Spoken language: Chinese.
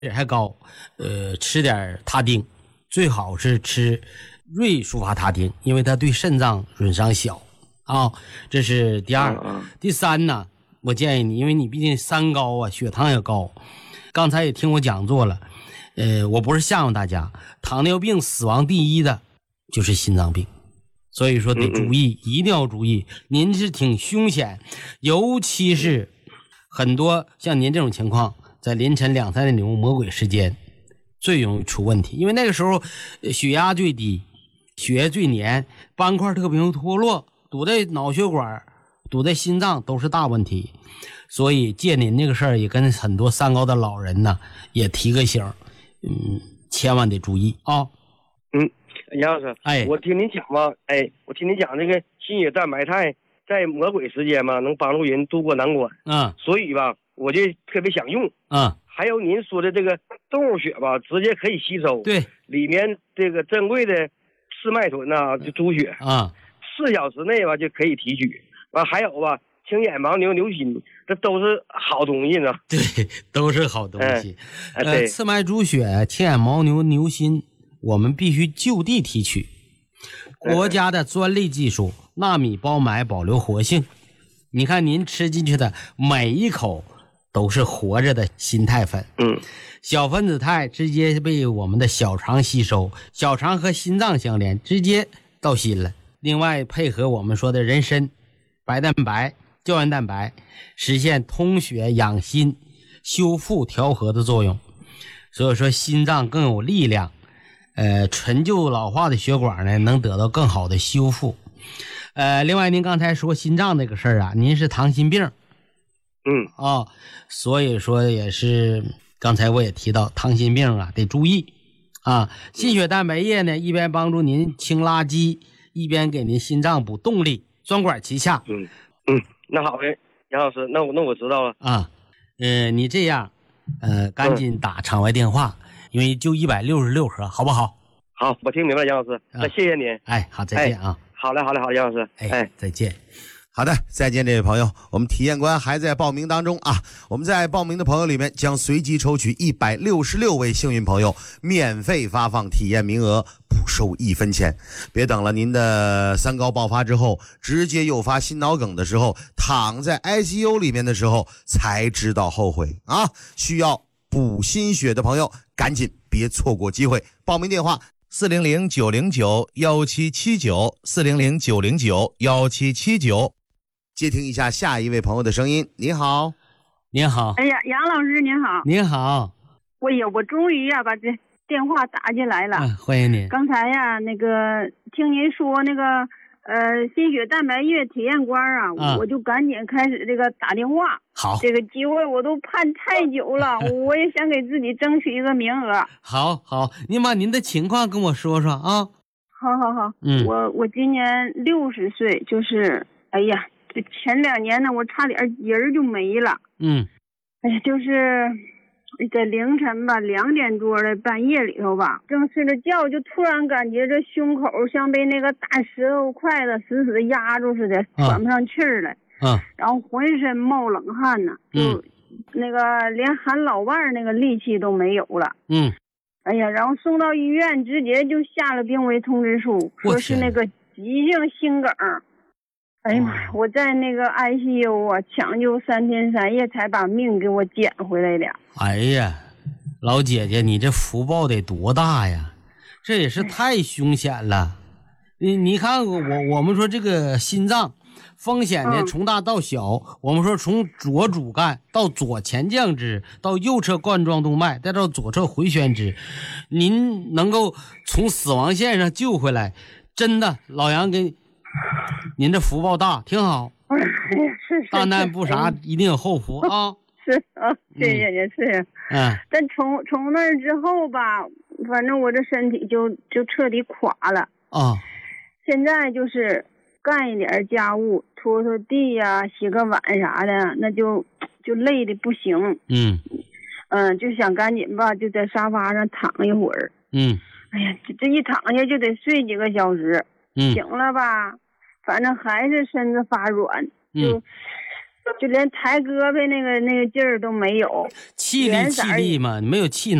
还高，吃点他汀，最好是吃瑞舒伐他汀，因为它对肾脏损伤小啊。这是第二。第三呢，我建议你，因为你毕竟三高啊，血糖也高，刚才也听我讲座了，我不是吓唬大家，糖尿病死亡第一的就是心脏病，所以说得注意，一定要注意。您是挺凶险，尤其是很多像您这种情况，在凌晨2、3点钟魔鬼时间最容易出问题，因为那个时候血压最低，血液最黏，斑块特别容易脱落，堵在脑血管、堵在心脏都是大问题。所以借您这个事儿也跟很多三高的老人呢也提个醒，千万得注意啊。 杨老师，我听您讲嘛，我听您讲这个心血蛋白肽在魔鬼时间嘛，能帮助人度过难关。所以吧，我就特别想用。还有您说的这个动物血吧，直接可以吸收。 对， 里面这个珍贵的赤麦醇呐，就猪血，4小时内吧就可以提取。还有吧，青眼牦牛牛心，这都是好东西呢。 对，都是好东西。赤麦猪血、青眼牦牛牛心，我们必须就地提取。国家的专利技术，纳米包埋保留活性。你看您吃进去的每一口都是活着的心肽粉，小分子肽直接被我们的小肠吸收，小肠和心脏相连，直接到心了。另外配合我们说的人参、白蛋白、胶原蛋白，实现通血养心、修复调和的作用。所以说心脏更有力量，陈旧老化的血管呢能得到更好的修复。另外您刚才说心脏这个事儿啊，您是糖心病。所以说也是刚才我也提到糖心病啊得注意啊。心血蛋白液呢一边帮助您清垃圾，一边给您心脏补动力，双管齐下。 那好的，杨老师，那我知道了啊。你这样赶紧打场外电话，因为就166盒，好不好？ 好，我听明白，杨老师，那谢谢您。 好，再见啊。 好嘞，杨老师。 再见。 好的，再见，这位朋友，我们体验官还在报名当中啊！我们在报名的朋友里面将随机抽取166位幸运朋友，免费发放体验名额，不收1分钱。别等了，您的三高爆发之后，直接诱发心脑梗的时候，躺在 ICU 里面的时候才知道后悔啊！需要补心血的朋友，赶紧别错过机会。报名电话400-909-1779 400-909-1779。接听一下下一位朋友的声音。你好。 您好。 哎呀，杨老师您好。 您好。 我终于把这电话打进来了。 欢迎您。 刚才呀，那个听您说那个心血蛋白液体验官啊，我就赶紧开始这个打电话。 好， 这个机会我都盼太久了，我也想给自己争取一个名额。 好，您把您的情况跟我说说啊。 好。我今年60岁，就是哎呀，这前2年呢，我差点人就没了。哎呀，就是在凌晨吧，2点多的半夜里头吧，正睡着觉，就突然感觉这胸口像被那个大石头块子死死的压住似的，喘不上气儿来。然后浑身冒冷汗呢，就那个连喊老伴儿那个力气都没有了。哎呀，然后送到医院，直接就下了病危通知书，说是那个急性心梗。哎呀妈呀！我在那个 ICU 啊，抢救3天3夜才把命给我捡回来的。 哎呀，老姐姐，你这福报得多大呀！这也是太凶险了。你看我们说这个心脏风险呢，从大到小，我们说从左主干到左前降支，到右侧冠状动脉，再到左侧回旋支，您能够从死亡线上救回来，真的，老杨给您这福报大，挺好。 是大难不杀，一定有后福啊！ 是啊，谢谢您，是。但从那之后吧，反正我这身体就彻底垮了啊。 现在就是干一点家务，拖拖地呀，洗个碗啥的，那就累的不行。就想赶紧吧，就在沙发上躺一会儿。哎呀，这一躺下就得睡几个小时。醒了吧，反正还是身子发软， 就连抬胳膊那个劲儿都没有。 气力嘛，没有气